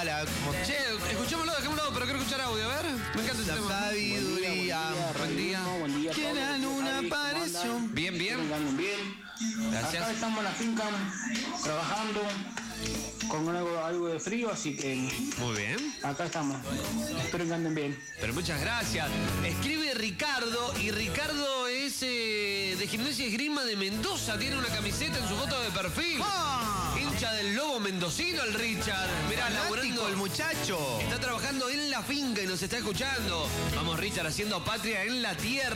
Che, escuchémoslo, dejémoslo, pero quiero escuchar audio, a ver. Me encanta ese tema. Sabiduría. Buen día. Que la luna apareció. Bien, bien. Bien. Gracias. Acá estamos en la finca trabajando con algo de frío, así que Muy bien. acá estamos. Espero que anden bien. Pero muchas gracias. Escribe Ricardo, y Ricardo es de Gimnasia y Esgrima de Mendoza. Tiene una camiseta en su foto de perfil. Hincha del Lobo mendocino el Richard. Mirá, laburando el muchacho. Está trabajando en la finca y nos está escuchando. Vamos, Richard, haciendo patria en la tierra.